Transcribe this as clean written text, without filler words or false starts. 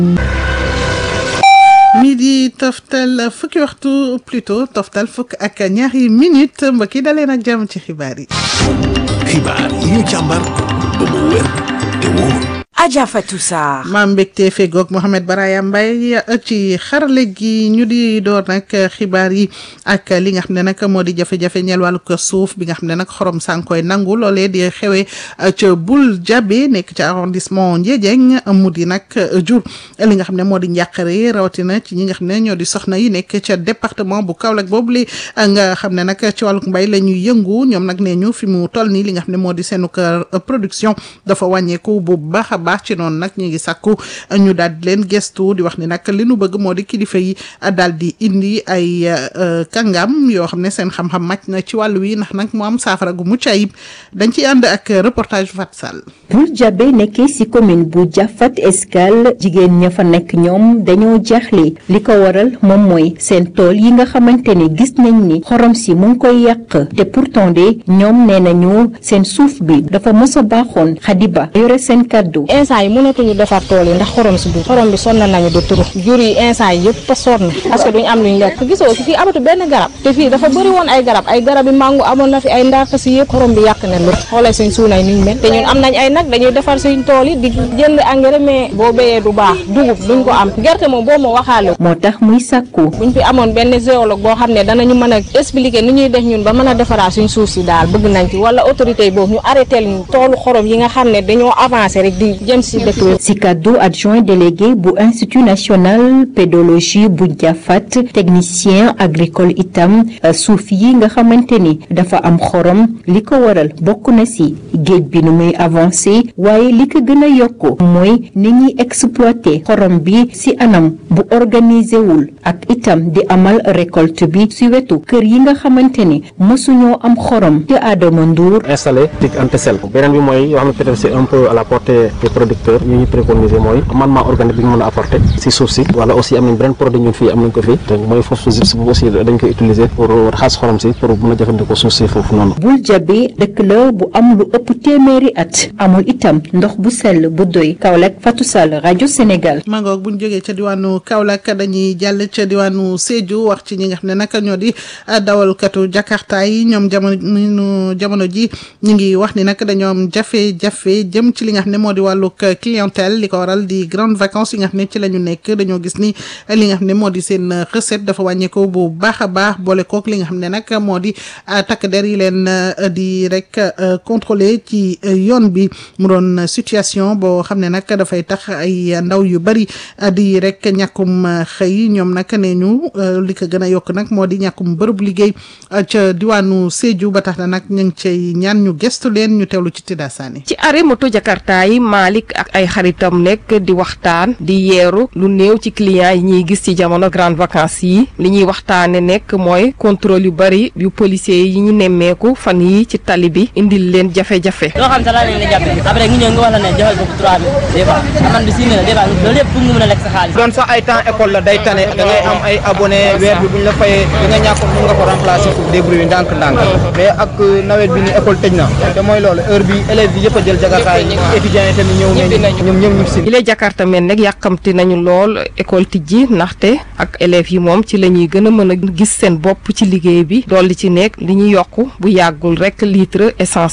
midi toftal fukki waxtu plutôt toftal fukk ak ñaari minute mbokk yi daleen ak jàmm ci xibaar yi. xibaar yi ñu càmbar ba mu wér te wóor. Adja Fatou Sarr. maam mbégte fegoog Mohamed Baraya Mbaye ci xarale gi ñu di door nag xibaar yi ak li nga xam ne nag moo di jafe-jafe ñeel wàllu ko suuf bi nga xam ne nag xorom sànkoy nangu loolee di xewee ca Boul Diabé nekk ci arrondissement Ndiédiène mu di nag jur li nga xam ne moo di njàqare rawatina ci ñi nga xam ne ñoo di soxna yi nekk ca département bu Kaolack boobu li nga xam ne nag ci wàlluk mbay la ñuy yëngu ñoom nag nee ñu fi mu toll nii li nga xam ne moo di seenu production dafa wàññeeku bu baax a baax ci noonu nag ñu ngi sàkku ñu daal di leen gestu di wax ni nag li nu bëgg moo di kilifa yi daal di indi ay kàngam yoo xam ne seen xam-xam màcc na ci wàllu wi ndax nag mu am saafara gu mucc ayib dañ ciy ànd ak reportage Fat Sall. Boul Diabé nekkee ci commune bu Diafat Escale jigéen ña fa nekk ñoom dañoo jaaxle li ko waral moom mooy seen tool yi nga xamante ne gis nañ ni xorom si mu ngi koy yàq te pourtant de ñoom nee nañu seen suuf bi dafa mës a baaxoon Xadiba yore seen kàddu. instant yi mënatuñu defar tool yi ndax xorom si du xorom bi sonn nañu du turu jur yi instant yi yëpp a sonn parce que duñu am luñu lekk gisoo fi fii amatu benn garab te fii dafa bëri woon ay garab yi mango amoon na fi ay ndaaka si yëpp xorom bi yàq na lu xoolee suñ suunay niñ mel te ñun am nañ ay nag dañuy defar suñ tool yi di jënd engrais mais boo béyee du baax dugub duñ ko am gerte moom boo ma waxaale moo tax muy sàkku buñ fi amoon benn géologue boo xam ne danañu mën a expliquer ni ñuy def ñun ba mën a defaraat suñ suuf si daal bëgg nañ ci wala autorité yi boobu ñu arrêté ñu toolu xorom yi nga xam ne dañoo avancé rek di jëm si ci kaddu adjoint délégué bu institut national pédologie bu Diafat technicien agricole itam suuf yi nga xamante ni dafa am xorom li ko waral bokk na ci géej bi nu muy avancé waaye li ko gën a yokku mooy ni ñuy exploité xorom bi ci anam bu organisé wul ak itam di amal récolte bi ci wetu kër yi nga xamante ni mësuñoo am xorom te Adama Ndour installé tic antisel beneen bi mooy yoo xam ne peut-être c'est un peu à la portée des producteurs ñu préconiser mooy amendement organique bi ñu mën a apporter ci suuf si wala aussi am nañ beneen produit ñun fii am nañ ko fii donc mooy phosphogypse bu aussi dañ koy utiliser pour raxas xorom si pour mën a jëfandikoo suuf si foofu noonu. Boul Diabé dëkk la bu am lu ëpp téeméeri at amul itam ndox bu sell bu doy Kaolack Fatou Sall rajo Sénégal. mangoog bu ñu jógee ca diwaanu Kaolack dañuy jàll ca diwaanu Sédhiou wax ci ñi nga xam ne nag ñoo di dawalkatu Jakarta yi ñoom jamono ji ñu ngi wax ni nag dañoo am jafe-jafe jëm ci li nga xam ne moo di wàllug clientèle li ko waral di grande vacances yi nga xam ne ci la ñu nekk dañoo gis ni li nga xam ne moo di seen recette dafa wàññeeku bu baax a baax boole kook li nga xam ne nag moo di takk der yi leen di rek contrôler ci yoon bi mu doon situation boo xam ne nag dafay tax ay ndaw yu bari di rek ñàkkum xëy ñoom nag nee ñu li ko gën a yokk nag moo di ñàkkum bërëb liggéey ca diwaanu Sédhiou ba tax na nag ñu ngi cay ñaan ñu gestu leen ñu teewlu ci Tida Sané ci arrêt moto Jakarta yi Malick ak ay xaritam nekk di waxtaan di yeeru lu néew ci clients yi ñuy gis ci jamono grande vacances yi li ñuy waxtaane nekk mooy contrôle yu bari yu policiers yi ñu nemmeeku fan yi ci tali bi indil leen jafe-jafe. loo xam sa la leen jàppee après nga ñëw nga wax la ne joxal boobu 3000 des fois aman bi 6000 des fois loolu yëpp pour nga mën a lekk sa xaalis. doon sax ay temps école la day tane da ngay am ay abonné weer bi buñ la fayee di nga ñàkk mën nga ko remplacer pour débrouiller ndànk-ndànk mais ak nawet bi ni école tëj na te mooy loolu heure bi élèves yi yëpp a jël Jakarta yi étudiants yi tamit ñëw nañ ñoom ñëpp ñu si ile Jakarta men nag yàkkamti nañu lool école tijji ndaxte ak élèves yi moom ci la ñuy gën a mën a gis seen bopp ci liggéey bi dolli ci nekk li ñuy yokk bu yàggul rek litre essence